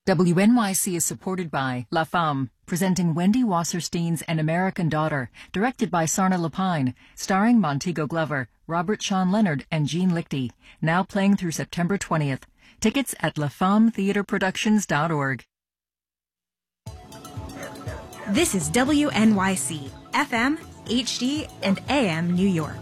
WNYC is supported by La Femme, presenting Wendy Wasserstein's An American Daughter, directed by Sarna Lapine, starring Montego Glover, Robert Sean Leonard, and Jean Lichty, now playing through September 20th. Tickets at lafemmetheatreproductions.org. This is WNYC, FM, HD, and AM New York.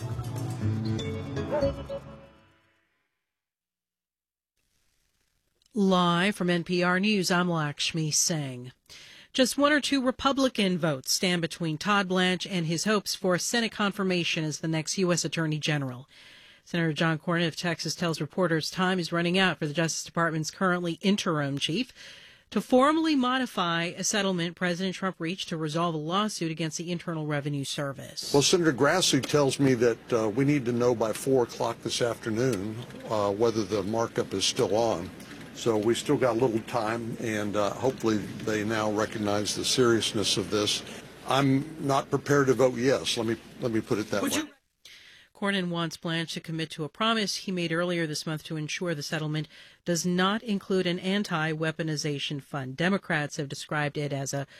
Live from NPR News, I'm Lakshmi Singh. Just one or two Republican votes stand between Todd Blanche and his hopes for Senate confirmation as the next U.S. Attorney General. Senator John Cornyn of Texas tells reporters time is running out for the Justice Department's currently interim chief to formally modify a settlement President Trump reached to resolve a lawsuit against the Internal Revenue Service. Well, Senator Grassley tells me that we need to know by 4 o'clock this afternoon whether the markup is still on. So we still got a little time, and hopefully they now recognize the seriousness of this. I'm not prepared to vote yes. Let me put it that way. Cornyn wants Blanche to commit to a promise he made earlier this month to ensure the settlement does not include an anti-weaponization fund. Democrats have described it as a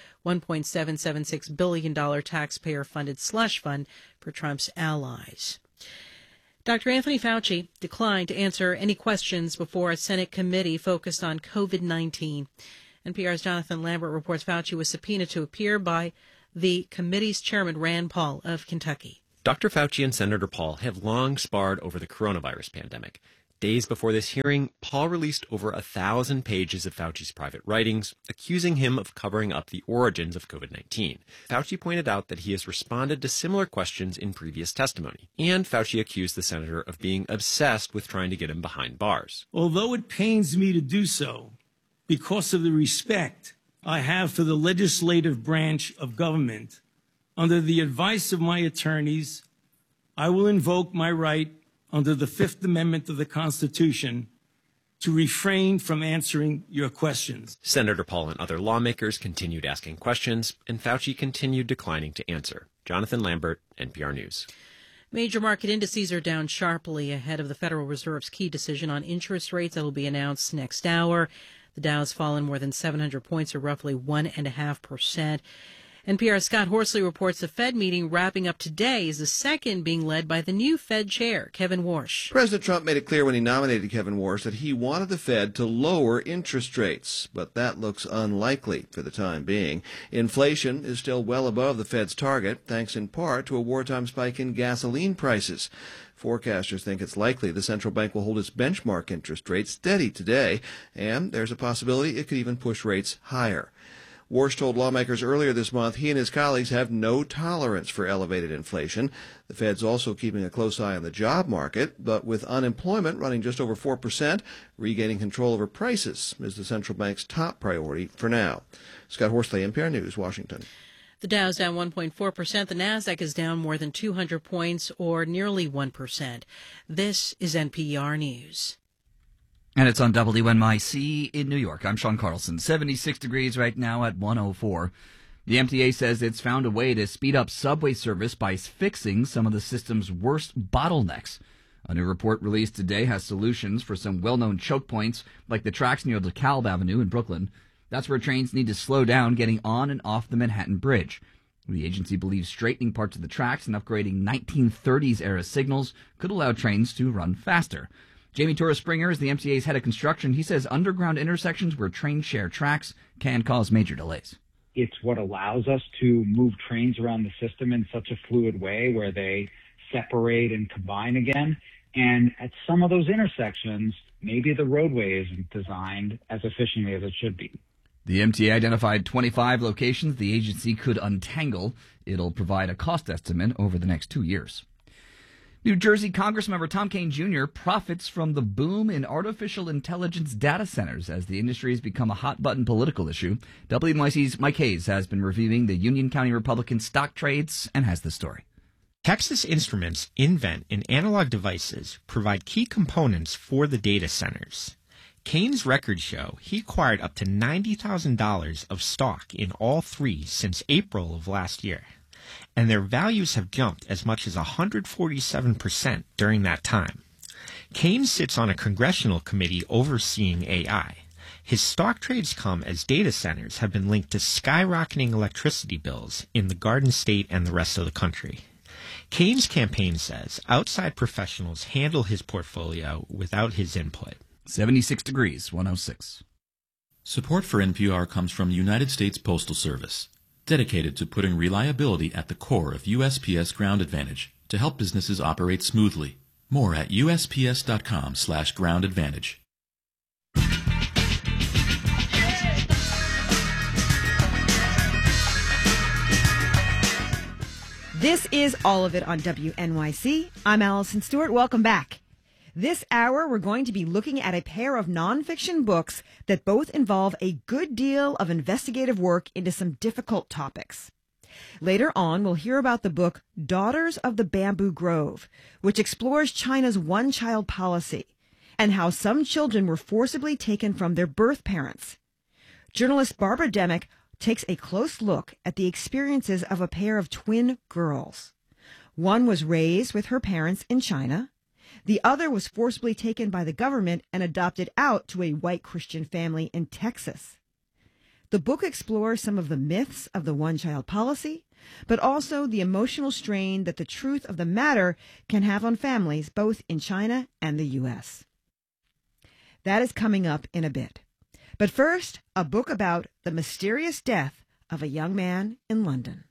$1.776 billion taxpayer-funded slush fund for Trump's allies. Dr. Anthony Fauci declined to answer any questions before a Senate committee focused on COVID-19. NPR's Jonathan Lambert reports Fauci was subpoenaed to appear by the committee's chairman, Rand Paul of Kentucky. Dr. Fauci and Senator Paul have long sparred over the coronavirus pandemic. Days before this hearing, Paul released over 1,000 pages of Fauci's private writings, accusing him of covering up the origins of COVID-19. Fauci pointed out that he has responded to similar questions in previous testimony, and Fauci accused the senator of being obsessed with trying to get him behind bars. Although it pains me to do so, because of the respect I have for the legislative branch of government, under the advice of my attorneys, I will invoke my right under the Fifth Amendment of the Constitution to refrain from answering your questions. Senator Paul and other lawmakers continued asking questions, and Fauci continued declining to answer. Jonathan Lambert, NPR News. Major market indices are down sharply ahead of the Federal Reserve's key decision on interest rates that will be announced next hour. The Dow's fallen more than 700 points, or roughly 1.5%. NPR's Scott Horsley reports the Fed meeting wrapping up today is the second being led by the new Fed chair, Kevin Warsh. President Trump made it clear when he nominated Kevin Warsh that he wanted the Fed to lower interest rates, but that looks unlikely for the time being. Inflation is still well above the Fed's target, thanks in part to a wartime spike in gasoline prices. Forecasters think it's likely the central bank will hold its benchmark interest rate steady today, and there's a possibility it could even push rates higher. Warsh told lawmakers earlier this month he and his colleagues have no tolerance for elevated inflation. The Fed's also keeping a close eye on the job market, but with unemployment running just over 4%, regaining control over prices is the central bank's top priority for now. Scott Horsley, NPR News, Washington. The Dow's down 1.4%. The Nasdaq is down more than 200 points, or nearly 1%. This is NPR News. And it's on WNYC in New York. I'm Sean Carlson. 76 degrees right now at 104. The MTA says it's found a way to speed up subway service by fixing some of the system's worst bottlenecks. A new report released today has solutions for some well-known choke points, like the tracks near DeKalb Avenue in Brooklyn. That's where trains need to slow down getting on and off the Manhattan Bridge. The agency believes straightening parts of the tracks and upgrading 1930s-era signals could allow trains to run faster. Jamie Torres-Springer is the MTA's head of construction. He says underground intersections where trains share tracks can cause major delays. It's what allows us to move trains around the system in such a fluid way where they separate and combine again. And at some of those intersections, maybe the roadway isn't designed as efficiently as it should be. The MTA identified 25 locations the agency could untangle. It'll provide a cost estimate over the next 2 years. New Jersey Congressmember Tom Kean Jr. profits from the boom in artificial intelligence data centers as the industry has become a hot-button political issue. WNYC's Mike Hayes has been reviewing the Union County Republican stock trades and has the story. Texas Instruments invent and analog devices provide key components for the data centers. Kean's records show he acquired up to $90,000 of stock in all three since April of last year, and their values have jumped as much as 147% during that time. Kean sits on a congressional committee overseeing AI, His stock trades come as data centers have been linked to skyrocketing electricity bills in the Garden State and the rest of the country. Kane's campaign says outside professionals handle his portfolio without his input. 76 degrees, 106. Support for NPR comes from United States Postal Service, dedicated to putting reliability at the core of USPS Ground Advantage to help businesses operate smoothly. More at USPS.com/Ground Advantage. This is All of It on WNYC. I'm Allison Stewart. Welcome back. This hour, we're going to be looking at a pair of nonfiction books that both involve a good deal of investigative work into some difficult topics. Later on, we'll hear about the book Daughters of the Bamboo Grove, which explores China's one-child policy and how some children were forcibly taken from their birth parents. Journalist Barbara Demick takes a close look at the experiences of a pair of twin girls. One was raised with her parents in China. The other was forcibly taken by the government and adopted out to a white Christian family in Texas. The book explores some of the myths of the one-child policy, but also the emotional strain that the truth of the matter can have on families both in China and the U.S. That is coming up in a bit. But first, a book about the mysterious death of a young man in London.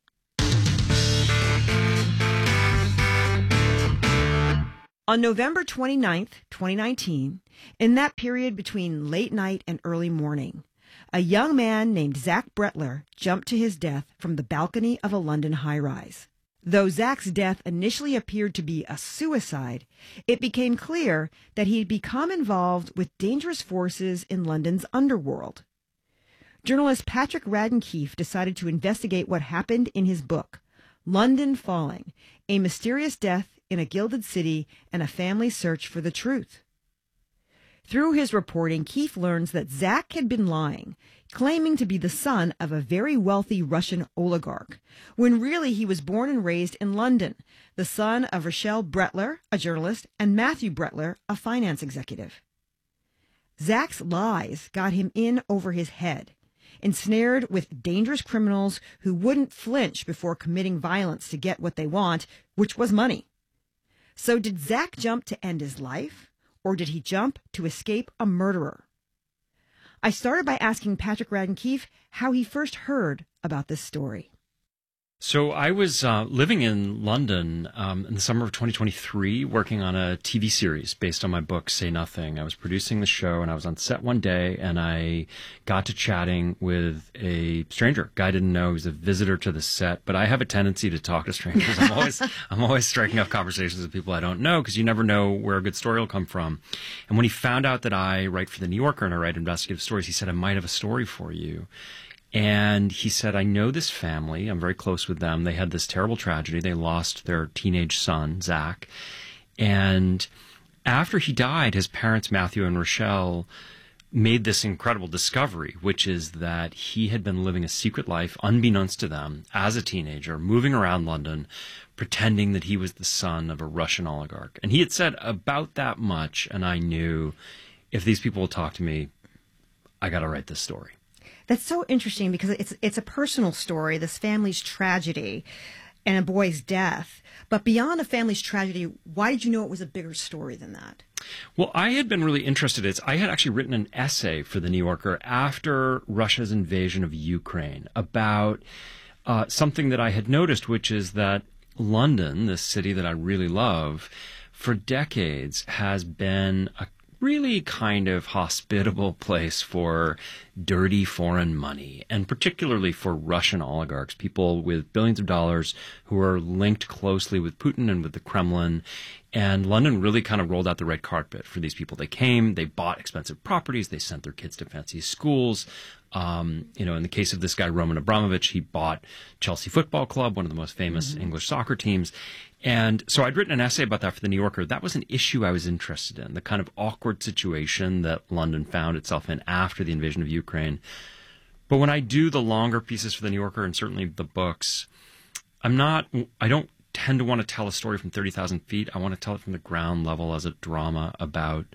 On November 29th, 2019, in that period between late night and early morning, a young man named Zach Bretler jumped to his death from the balcony of a London high-rise. Though Zach's death initially appeared to be a suicide, it became clear that he had become involved with dangerous forces in London's underworld. Journalist Patrick Radden Keefe decided to investigate what happened in his book, London Falling, A Mysterious Death in a Gilded City and a Family's Search for the Truth. Through his reporting, Keefe learns that Zach had been lying, claiming to be the son of a very wealthy Russian oligarch, when really he was born and raised in London, the son of Rochelle Bretler, a journalist, and Matthew Bretler, a finance executive. Zach's lies got him in over his head, ensnared with dangerous criminals who wouldn't flinch before committing violence to get what they want, which was money. So did Zach jump to end his life, or did he jump to escape a murderer? I started by asking Patrick Radden Keefe how he first heard about this story. So I was living in London in the summer of 2023, working on a TV series based on my book, Say Nothing. I was producing the show, and I was on set one day, and I got to chatting with a stranger. A guy I didn't know. He was a visitor to the set, but I have a tendency to talk to strangers. I'm always striking up conversations with people I don't know, because you never know where a good story will come from. And when he found out that I write for The New Yorker and I write investigative stories, he said, I might have a story for you. And he said, I know this family. I'm very close with them. They had this terrible tragedy. They lost their teenage son, Zach. And after he died, his parents, Matthew and Rochelle, made this incredible discovery, which is that he had been living a secret life, unbeknownst to them, as a teenager, moving around London, pretending that he was the son of a Russian oligarch. And he had said about that much, and I knew, if these people will talk to me, I got to write this story. That's so interesting because it's a personal story, this family's tragedy and a boy's death. But beyond a family's tragedy, why did you know it was a bigger story than that? Well, I had been really interested. I had actually written an essay for The New Yorker after Russia's invasion of Ukraine about something that I had noticed, which is that London, this city that I really love, for decades has been a really kind of hospitable place for dirty foreign money, and particularly for Russian oligarchs, people with billions of dollars who are linked closely with Putin and with the Kremlin. And London really kind of rolled out the red carpet for these people. They came, they bought expensive properties, they sent their kids to fancy schools. In the case of this guy, Roman Abramovich, he bought Chelsea Football Club, one of the most famous English soccer teams. And so I'd written an essay about that for The New Yorker. That was an issue I was interested in, the kind of awkward situation that London found itself in after the invasion of Ukraine. But when I do the longer pieces for The New Yorker, and certainly the books, I don't tend to want to tell a story from 30,000 feet. I want to tell it from the ground level as a drama about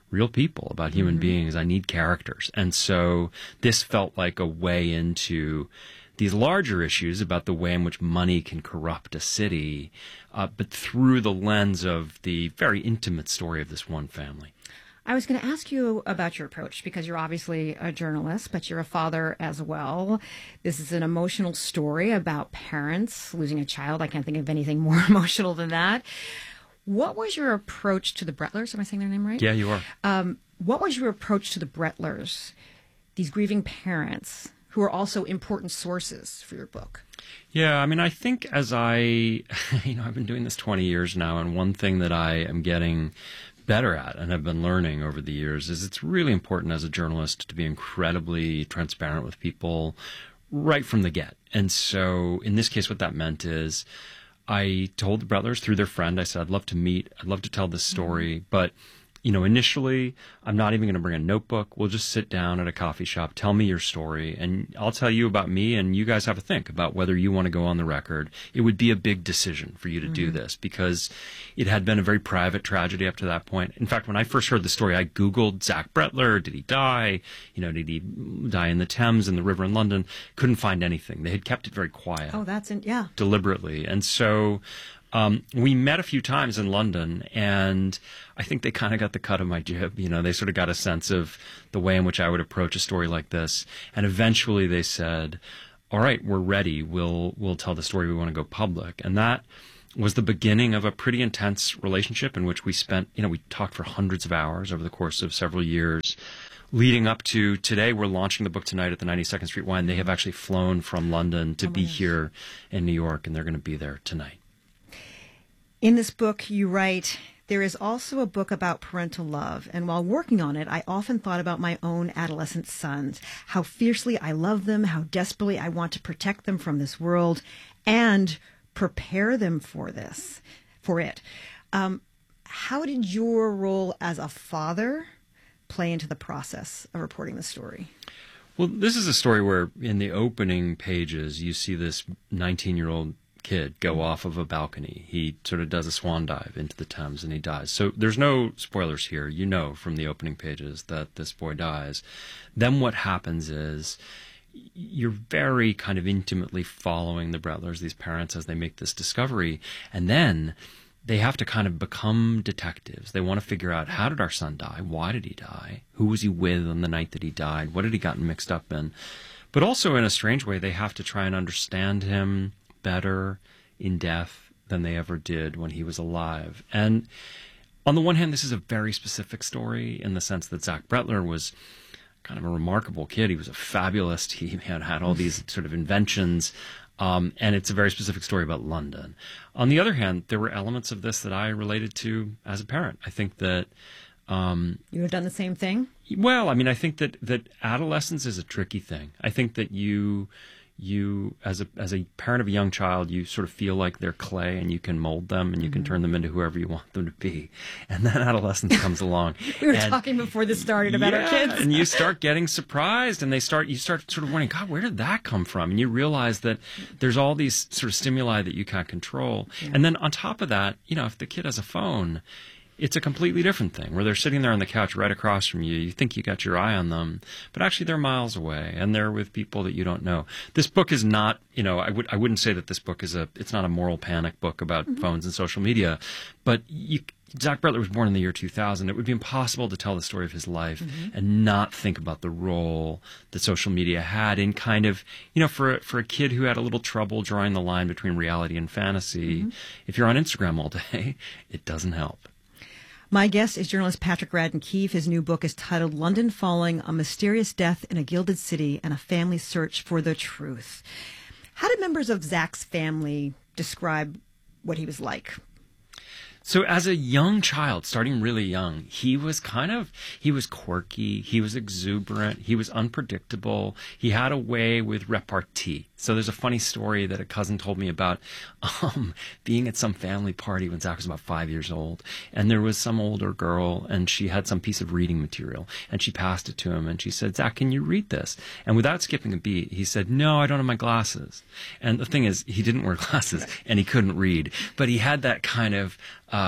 real people, about human beings. I need characters. And so this felt like a way into these larger issues about the way in which money can corrupt a city, but through the lens of the very intimate story of this one family. I was going to ask you about your approach, because you're obviously a journalist, but you're a father as well. This is an emotional story about parents losing a child. I can't think of anything more emotional than that. What was your approach to the Brettlers? Am I saying their name right? Yeah, you are. What was your approach to the Brettlers, these grieving parents, who are also important sources for your book? Yeah, I mean, I think as I've been doing this 20 years now, and one thing that I am getting better at and have been learning over the years is it's really important as a journalist to be incredibly transparent with people right from the get. And so in this case, what that meant is I told the Brettlers through their friend, I said, I'd love to meet, I'd love to tell this story, but initially, I'm not even going to bring a notebook. We'll just sit down at a coffee shop, tell me your story, and I'll tell you about me, and you guys have a think about whether you want to go on the record. It would be a big decision for you to do this, because it had been a very private tragedy up to that point. In fact, when I first heard the story, I Googled Zach Brettler. Did he die? Did he die in the Thames, in the river in London? Couldn't find anything. They had kept it very quiet. Oh, deliberately. And so we met a few times in London, and I think they kind of got the cut of my jib. They sort of got a sense of the way in which I would approach a story like this. And eventually they said, all right, we're ready. We'll tell the story. We want to go public. And that was the beginning of a pretty intense relationship in which we spent, we talked for hundreds of hours over the course of several years. Leading up to today, we're launching the book tonight at the 92nd Street Y. They have actually flown from London to be here in New York, and they're going to be there tonight. In this book, you write, there is also a book about parental love, and while working on it, I often thought about my own adolescent sons, how fiercely I love them, how desperately I want to protect them from this world and prepare them for it. How did your role as a father play into the process of reporting the story? Well, this is a story where in the opening pages, you see this 19-year-old kid go off of a balcony. He sort of does a swan dive into the Thames and he dies. So there's no spoilers here. From the opening pages that this boy dies. Then what happens is you're very kind of intimately following the Brettlers, these parents, as they make this discovery. And then they have to kind of become detectives. They want to figure out, how did our son die? Why did he die? Who was he with on the night that he died? What had he gotten mixed up in? But also, in a strange way, they have to try and understand him better in death than they ever did when he was alive. And on the one hand, this is a very specific story in the sense that Zach Brettler was kind of a remarkable kid. He was a fabulist. He had all these sort of inventions. And it's a very specific story about London. On the other hand, there were elements of this that I related to as a parent. I think that you have done the same thing? Well, I mean, I think that adolescence is a tricky thing. I think that you as a parent of a young child, you sort of feel like they're clay and you can mold them and you can turn them into whoever you want them to be. And then adolescence comes along. We were talking before this started about our kids. And you start getting surprised and you start sort of wondering, God, where did that come from? And you realize that there's all these sort of stimuli that you can't control. Yeah. And then on top of that, if the kid has a phone, it's a completely different thing where they're sitting there on the couch right across from you. You think you got your eye on them, but actually they're miles away and they're with people that you don't know. This book is not, I wouldn't say that this book it's not a moral panic book about phones and social media, but Zach Brettler was born in the year 2000. It would be impossible to tell the story of his life and not think about the role that social media had in kind of, for a kid who had a little trouble drawing the line between reality and fantasy. If you're on Instagram all day, it doesn't help. My guest is journalist Patrick Radden Keefe. His new book is titled London Falling, A Mysterious Death in a Gilded City and a Family Search for the Truth. How did members of Zach's family describe what he was like? So as a young child, starting really young, he was quirky, he was exuberant, he was unpredictable, he had a way with repartee. So there's a funny story that a cousin told me about being at some family party when Zach was about 5 years old. And there was some older girl, and she had some piece of reading material. And she passed it to him, and she said, "Zach, can you read this?" And without skipping a beat, he said, "No, I don't have my glasses." And the thing is, he didn't wear glasses, and he couldn't read. But he had that kind of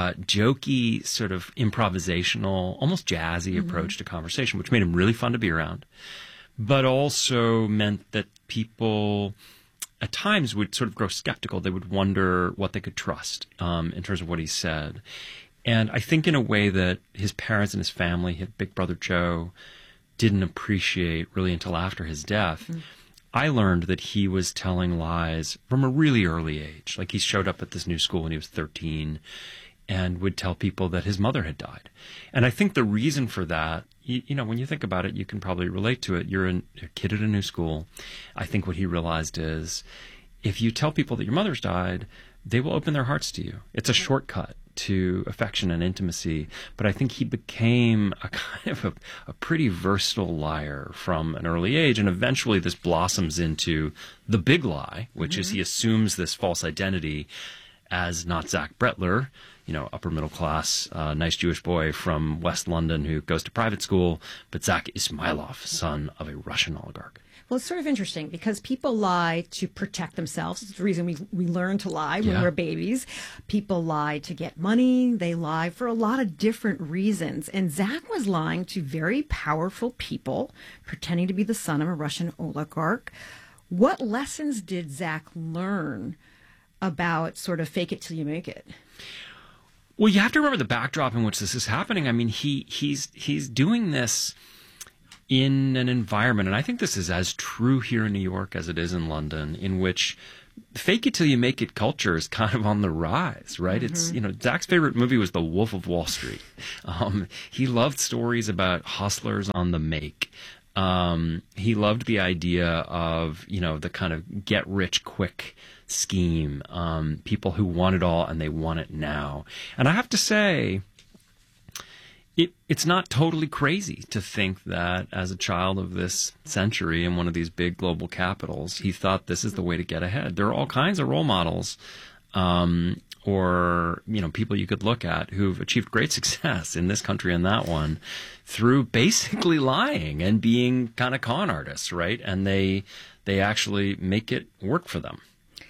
jokey, sort of improvisational, almost jazzy approach to conversation, which made him really fun to be around, but also meant that people at times would sort of grow skeptical. They would wonder what they could trust in terms of what he said. And I think in a way that his parents and his family, his big brother Joe, didn't appreciate really until after his death. I learned that he was telling lies from a really early age. Like, he showed up at this new school when he was 13 and would tell people that his mother had died. And I think the reason for that, you know, when you think about it, you can probably relate to it. You're a kid at a new school. I think what he realized is, if you tell people that your mother's died, they will open their hearts to you. It's a shortcut to affection and intimacy. But I think he became a kind of a pretty versatile liar from an early age. And eventually this blossoms into the big lie, which is he assumes this false identity as not Zach Bretler, you know, upper middle class, nice Jewish boy from West London who goes to private school, but Zach Ismailov, son of a Russian oligarch. Well, it's sort of interesting because people lie to protect themselves. It's the reason we learn to lie when we're babies. People lie to get money. They lie for a lot of different reasons. And Zach was lying to very powerful people, pretending to be the son of a Russian oligarch. What lessons did Zach learn about sort of fake it till you make it? Well, you have to remember the backdrop in which this is happening. I mean, he's doing this in an environment, and I think this is as true here in New York as it is in London, in which fake it till you make it culture is kind of on the rise, right? It's, you know, Zach's favorite movie was The Wolf of Wall Street. He loved stories about hustlers on the make. He loved the idea of, you know, the kind of get rich quick scheme, people who want it all and they want it now. And I have to say, it's not totally crazy to think that as a child of this century in one of these big global capitals, he thought this is the way to get ahead. There are all kinds of role models, or, you know, people you could look at who've achieved great success in this country and that one through basically lying and being kind of con artists, right? And they actually make it work for them.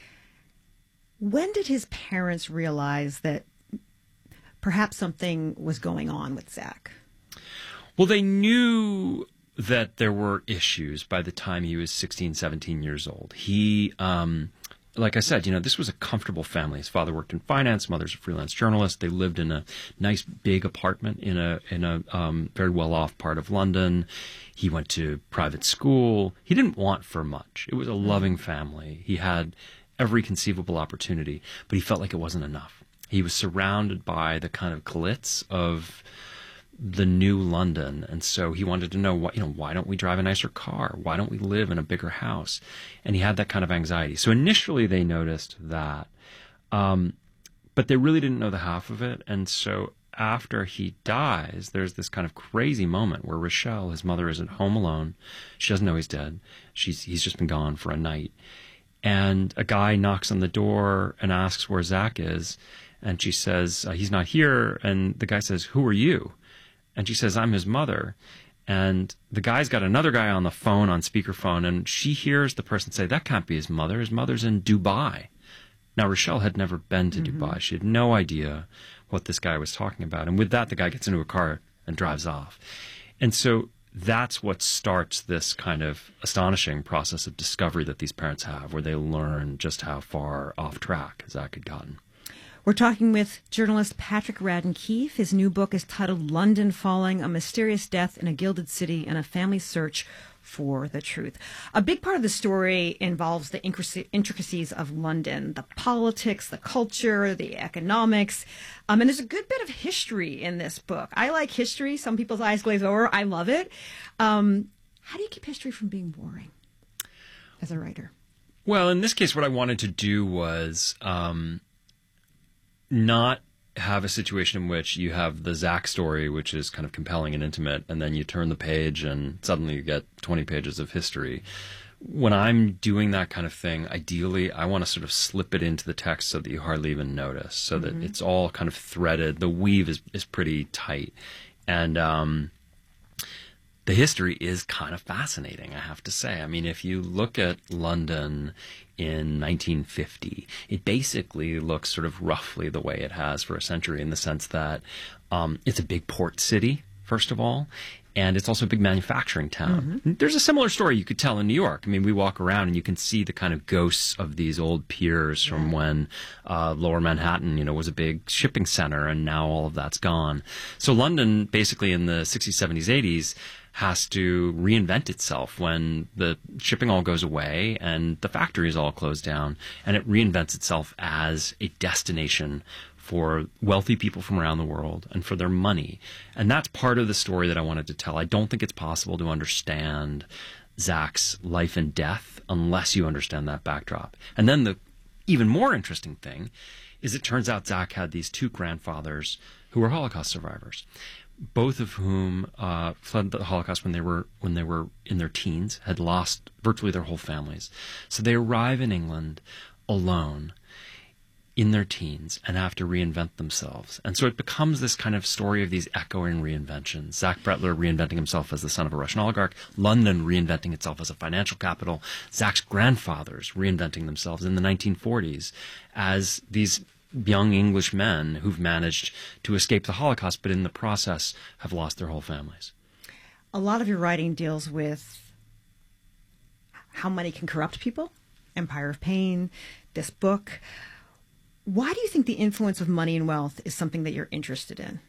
When did his parents realize that perhaps something was going on with Zach? Well, they knew that there were issues by the time he was 16, 17 years old. He, like I said, you know, this was a comfortable family. His father worked in finance, mother's a freelance journalist. They lived in a nice big apartment in a very well-off part of London. He went to private school. He didn't want for much. It was a loving family. He had every conceivable opportunity, but he felt like it wasn't enough. He was surrounded by the kind of glitz of the new London, and so he wanted to know, why don't we drive a nicer car? Why don't we live in a bigger house? And he had that kind of anxiety. So initially they noticed that, but they really didn't know the half of it. And so after he dies, there's this kind of crazy moment where Rochelle, his mother, is at home alone. She doesn't know he's dead. He's just been gone for a night. And a guy knocks on the door and asks where Zach is. And she says, he's not here. And the guy says, "Who are you?" And she says, "I'm his mother." And the guy's got another guy on the phone, on speakerphone, and she hears the person say, "That can't be his mother. His mother's in Dubai." Now, Rochelle had never been to Dubai. She had no idea what this guy was talking about. And with that, the guy gets into a car and drives off. And so that's what starts this kind of astonishing process of discovery that these parents have, where they learn just how far off track Zach had gotten. We're talking with journalist Patrick Radden Keefe. His new book is titled London Falling, A Mysterious Death in a Gilded City and a Family Search for the Truth. A big part of the story involves the intricacies of London, the politics, the culture, the economics. And there's a good bit of history in this book. I like history. Some people's eyes glaze over. I love it. How do you keep history from being boring as a writer? Well, in this case, what I wanted to do was not have a situation in which you have the Zach story, which is kind of compelling and intimate, and then you turn the page and suddenly you get 20 pages of history. when I'm doing that kind of thing, ideally, I want to sort of slip it into the text so that you hardly even notice, so that it's all kind of threaded. The weave is pretty tight. And the history is kind of fascinating, I have to say. I mean, if you look at London in 1950, it basically looks sort of roughly the way it has for a century, in the sense that it's a big port city, first of all, and it's also a big manufacturing town. There's a similar story you could tell in New York. I mean, we walk around and you can see the kind of ghosts of these old piers from when Lower Manhattan, was a big shipping center, and now all of that's gone. So London, basically in the 60s, 70s, 80s, has to reinvent itself when the shipping all goes away and the factories all close down, and it reinvents itself as a destination for wealthy people from around the world and for their money. And that's part of the story that I wanted to tell. I don't think it's possible to understand Zach's life and death unless you understand that backdrop. And then the even more interesting thing is it turns out Zach had these two grandfathers who were Holocaust survivors, both of whom fled the Holocaust when they were in their teens, had lost virtually their whole families. So they arrive in England alone in their teens and have to reinvent themselves. And so it becomes this kind of story of these echoing reinventions. Zach Bretler reinventing himself as the son of a Russian oligarch, London reinventing itself as a financial capital, Zach's grandfathers reinventing themselves in the 1940s as these young English men who've managed to escape the Holocaust, but in the process have lost their whole families. A lot of your writing deals with how money can corrupt people, Empire of Pain, this book. Why do you think the influence of money and wealth is something that you're interested in?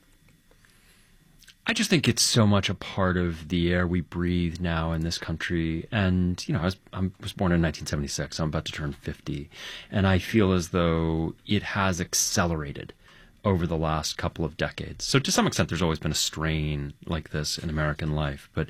I just think it's so much a part of the air we breathe now in this country. And, I was born in 1976. I'm about to turn 50. And I feel as though it has accelerated over the last couple of decades. So to some extent, there's always been a strain like this in American life. But